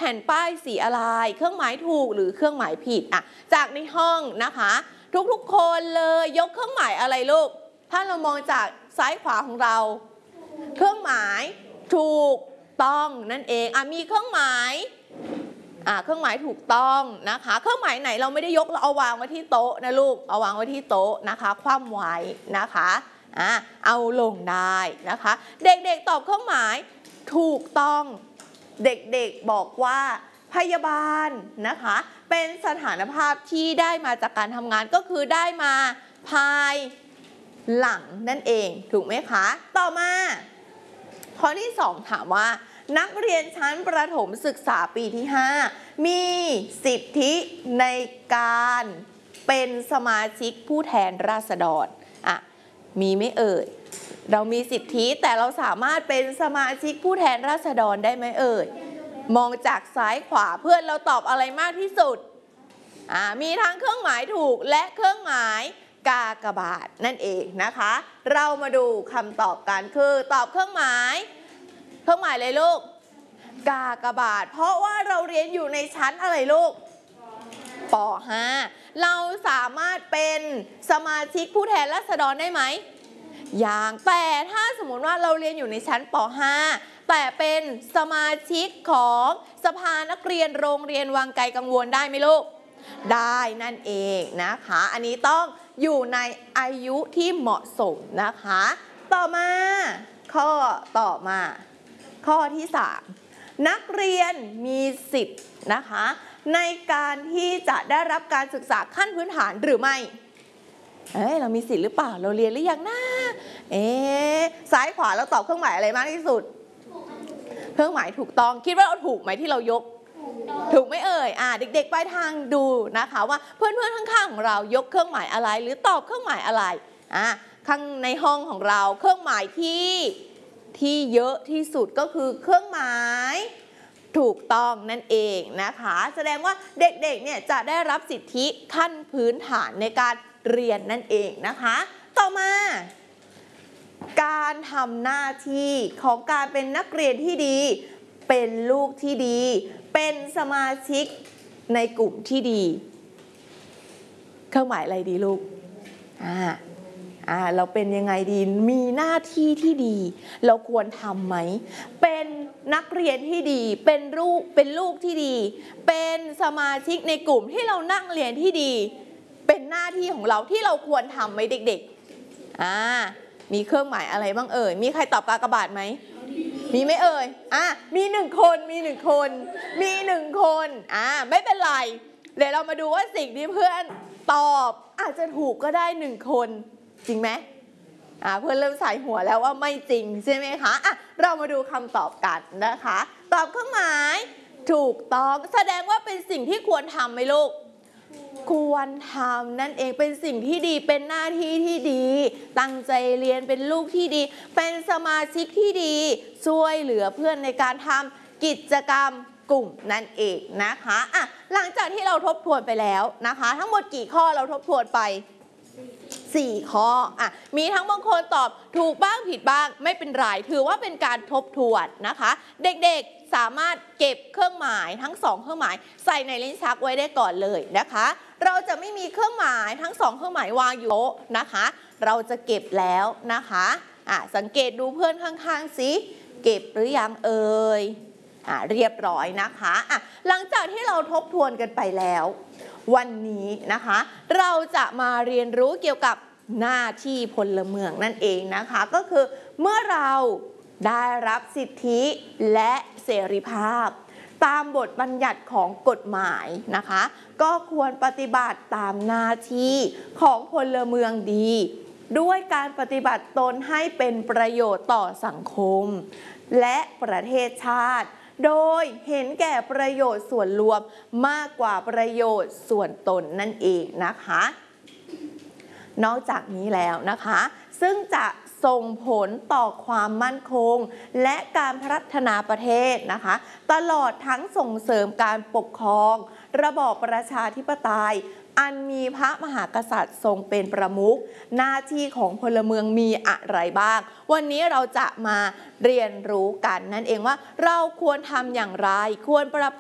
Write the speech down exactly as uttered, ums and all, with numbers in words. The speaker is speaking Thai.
ผ่นป้ายสีอะไรเครื่องหมายถูกหรือเครื่องหมายผิดอ่ะจากในห้องนะคะทุกๆคนเลยยกเครื่องหมายอะไรลูกถ้าเรามองจากซ้ายขวาของเราเครื่องหมายถูกต้องนั่นเองอ่ะมีเครื่องหมายอ่าเครื่องหมายถูกต้องนะคะเครื่องหมายไหนเราไม่ได้ยกเราเอาวางไว้ที่โต๊ะนะลูกเอาวางไว้ที่โต๊ะนะคะคว่ำไว้นะคะอ่าเอาลงได้นะคะเด็กๆตอบเครื่องหมายถูกต้องเด็กๆบอกว่าพยาบาลนะคะเป็นสถานภาพที่ได้มาจากการทำงานก็คือได้มาภายหลังนั่นเองถูกไหมคะต่อมาข้อที่สองถามว่านักเรียนชั้นประถมศึกษาปีที่ห้ามีสิทธิในการเป็นสมาชิกผู้แทนราษฎรอ่ะมีไหมเอ่ยเรามีสิทธิแต่เราสามารถเป็นสมาชิกผู้แทนราษฎรได้ไหมเอ่ยมองจากซ้ายขวาเพื่อนเราตอบอะไรมากที่สุดอ่ามีทั้งเครื่องหมายถูกและเครื่องหมายกากบาทนั่นเองนะคะเรามาดูคำตอบกันคือตอบเครื่องหมายเครื่องหมายเลยลูกกากบาทเพราะว่าเราเรียนอยู่ในชั้นอะไรลูกป.ห้า เราสามารถเป็นสมาชิกผู้แทนราษฎรได้ไหมอย่างแต่ถ้าสมมติว่าเราเรียนอยู่ในชั้นป.ห้า แต่เป็นสมาชิกของสภานักเรียนโรงเรียนวังไกลกังวลได้ไหมลูกได้นั่นเองนะคะอันนี้ต้องอยู่ในอายุที่เหมาะสมนะคะต่อมาข้อต่อมาข้อที่สามนักเรียนมีสิทธิ์นะคะในการที่จะได้รับการศึกษาขั้นพื้นฐานหรือไม่เอ้ยเรามีสิทธิ์หรือเปล่าเราเรียนหรือยังนะเอ๊ะซ้ายขวาเราตอบเครื่องหมายอะไรมากที่สุดเครื่องหมายถูกต้องคิดว่าเราถูกไหมที่เรายกถูกไหมเอ่ยอ่าเด็กๆไปทางดูนะคะว่าเพื่อนๆข้างๆของเรายกเครื่องหมายอะไรหรือตอบเครื่องหมายอะไรอ่าข้างในห้องของเราเครื่องหมายที่ที่เยอะที่สุดก็คือเครื่องหมายถูกต้องนั่นเองนะคะแสดงว่าเด็กๆเนี่ยจะได้รับสิทธิขั้นพื้นฐานในการเรียนนั่นเองนะคะต่อมาการทำหน้าที่ของการเป็นนักเรียนที่ดีเป็นลูกที่ดีเป็นสมาชิกในกลุ่มที่ดีเครื่องหมายอะไรดีลูกอ่าอ่าเราเป็นยังไงดีมีหน้าที่ที่ดีเราควรทำไหมเป็นนักเรียนที่ดีเป็นลูกเป็นลูกที่ดีเป็นสมาชิกในกลุ่มที่เรานั่งเรียนที่ดีเป็นหน้าที่ของเราที่เราควรทำไหมเด็กๆอ่ามีเครื่องหมายอะไรบ้างเอ่ยมีใครตอบกากบาทไหมมีไหมเอ่ยอ่ะมีหนึ่งคนมีหนึ่งคนมีหนึ่งคนอ่าไม่เป็นไรเดี๋ยวเรามาดูว่าสิ่งที่เพื่อนตอบอาจจะถูกก็ได้หนึ่งคนจริงไหมอ่าเพื่อนเริ่มใส่หัวแล้วว่าไม่จริงใช่ไหมคะอ่ะเรามาดูคำตอบกันนะคะตอบเครื่องหมายถูกต้องแสดงว่าเป็นสิ่งที่ควรทำไหมลูกควรทำนั่นเองเป็นสิ่งที่ดีเป็นหน้าที่ที่ดีตั้งใจเรียนเป็นลูกที่ดีเป็นสมาชิกที่ดีช่วยเหลือเพื่อนในการทำกิจกรรมกลุ่มนั่นเองนะคะอ่ะหลังจากที่เราทบทวนไปแล้วนะคะทั้งหมดกี่ข้อเราทบทวนไปสี่ข้ออ่ะมีทั้งบางคนตอบถูกบ้างผิดบ้างไม่เป็นไรถือว่าเป็นการทบทวนนะคะเด็กๆสามารถเก็บเครื่องหมายทั้งสองเครื่องหมายใส่ในลิ้นชักไว้ได้ก่อนเลยนะคะเราจะไม่มีเครื่องหมายทั้งสองเครื่องหมายวางอยู่โต๊ะนะคะเราจะเก็บแล้วนะคะอ่ะสังเกตดูเพื่อนข้างๆสิเก็บหรือยังเอ่ยอ่ะเรียบร้อยนะคะอ่ะหลังจากที่เราทบทวนกันไปแล้ววันนี้นะคะเราจะมาเรียนรู้เกี่ยวกับหน้าที่พลเมืองนั่นเองนะคะก็คือเมื่อเราได้รับสิทธิและเสรีภาพตามบทบัญญัติของกฎหมายนะคะก็ควรปฏิบัติตามหน้าที่ของพลเมืองดีด้วยการปฏิบัติตนให้เป็นประโยชน์ต่อสังคมและประเทศชาติโดยเห็นแก่ประโยชน์ส่วนรวมมากกว่าประโยชน์ส่วนตนนั่นเองนะคะนอกจากนี้แล้วนะคะซึ่งจะส่งผลต่อความมั่นคงและการพัฒนาประเทศนะคะตลอดทั้งส่งเสริมการปกครองระบอบประชาธิปไตยอันมีพระมหากษัตริย์ทรงเป็นประมุขหน้าที่ของพลเมืองมีอะไรบ้างวันนี้เราจะมาเรียนรู้กันนั่นเองว่าเราควรทำอย่างไรควรประพฤติ